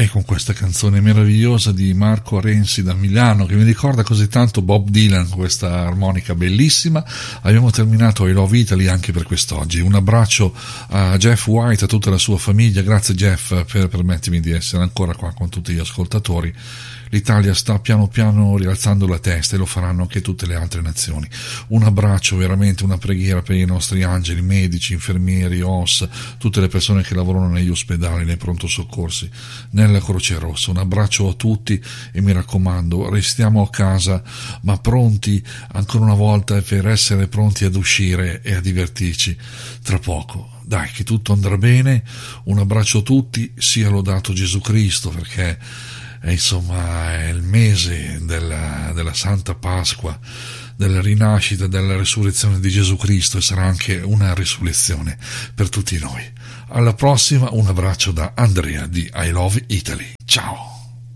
E con questa canzone meravigliosa di Marco Renzi da Milano, che mi ricorda così tanto Bob Dylan, questa armonica bellissima, abbiamo terminato I Love Italy anche per quest'oggi. Un abbraccio a Jeff White, a tutta la sua famiglia. Grazie Jeff per permettermi di essere ancora qua con tutti gli ascoltatori. L'Italia sta piano piano rialzando la testa e lo faranno anche tutte le altre nazioni. Un abbraccio, veramente una preghiera per i nostri angeli, medici, infermieri, OS, tutte le persone che lavorano negli ospedali, nei pronto soccorsi, nella Croce Rossa. Un abbraccio a tutti e mi raccomando, restiamo a casa ma pronti ancora una volta per essere pronti ad uscire e a divertirci tra poco. Dai, che tutto andrà bene. Un abbraccio a tutti, sia lodato Gesù Cristo, perché insomma è il mese della Santa Pasqua, della rinascita, della resurrezione di Gesù Cristo, e sarà anche una risurrezione per tutti noi. Alla prossima, un abbraccio da Andrea di I Love Italy. Ciao!